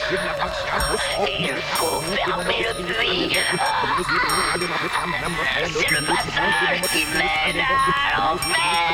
Il faut fermer le puits. C'est le passage qui mène à l'enfer.